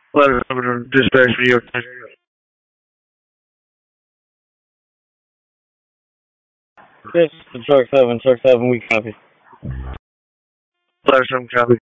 Ladder 7, dispatch New York. Yes, Shark 7, we copy. Ladder 7, copy.